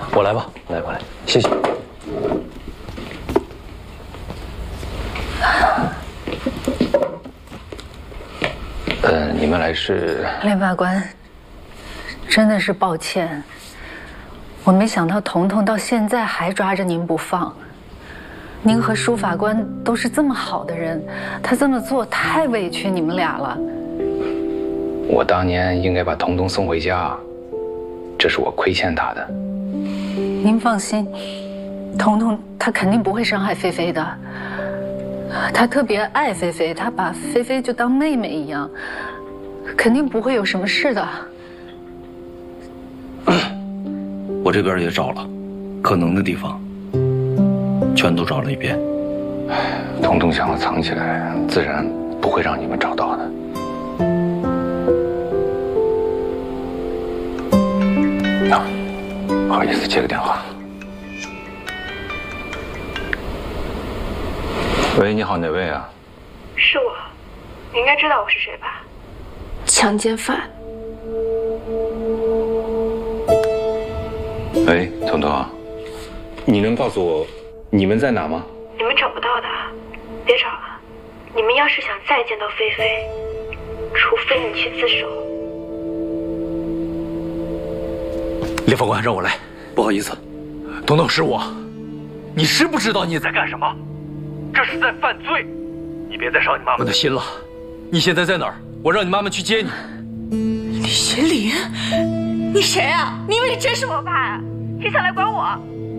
我来吧，我来，谢谢。你们来是？ 连法官，真的是抱歉，我没想到彤彤到现在还抓着您不放。您和舒法官都是这么好的人，他这么做太委屈你们俩了。 我当年应该把彤彤送回家，这是我亏欠他的。 您放心，彤彤他肯定不会伤害菲菲的。他特别爱菲菲，他把菲菲就当妹妹一样，肯定不会有什么事的。 我这边也找了，可能的地方全都找了一遍。 彤彤想要藏起来，自然不会让你们找到的。不好意思，接个电话。喂，你好，哪位啊？ 是我，你应该知道我是谁吧？强奸犯。 喂，彤彤，你能告诉我你们在哪吗？ 你们找不到的，别找了。你们要是想再见到菲菲，除非你去自首。 李法官，让我来。不好意思，彤彤是我。你知不知道你在干什么？这是在犯罪。你别再伤你妈妈的心了。你现在在哪儿？我让你妈妈去接你。 李学林，你谁啊？你以为你真是我爸啊？你想来管我？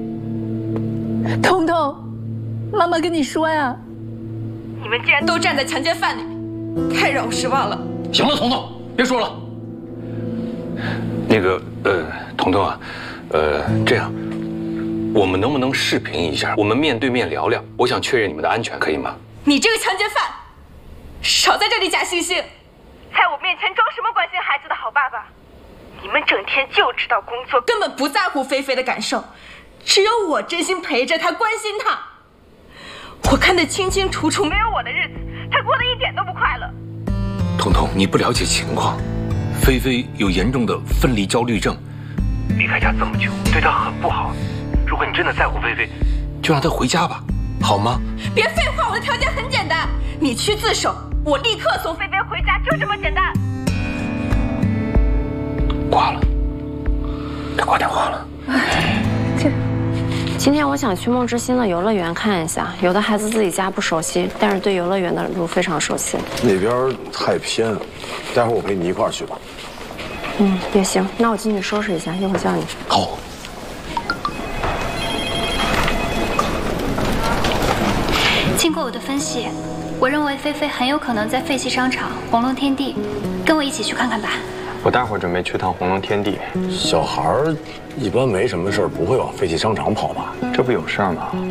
彤彤，妈妈跟你说呀， 你们竟然都站在强奸犯那边，太让我失望了。 行了，彤彤，别说了。 那个，彤彤啊，这样，我们能不能视频一下？我们面对面聊聊，我想确认你们的安全，可以吗？ 你这个强奸犯，少在这里假惺惺，在我面前装什么关心孩子的好爸爸？你们整天就知道工作，根本不在乎菲菲的感受。只有我真心陪着她，关心她。我看得清清楚楚，没有我的日子，她过得一点都不快乐。 彤彤，你不了解情况，菲菲有严重的分离焦虑症，离开家这么久，对她很不好。如果你真的在乎菲菲，就让她回家吧，好吗？ 别废话，我的条件很简单，你去自首，我立刻送菲菲回家，就这么简单。 挂了，该挂电话了。 今天我想去梦之星的游乐园看一下，有的孩子自己家不熟悉，但是对游乐园的路非常熟悉。 那边太偏，待会儿我陪你一块儿去吧。 也行，那我进去收拾一下，一会儿叫你。 好。 经过我的分析，我认为菲菲很有可能在废弃商场红龙天地，跟我一起去看看吧。 我待会儿准备去趟红龙天地。 小孩儿一般没什么事儿，不会往废弃商场跑吧？ 这不有事儿吗？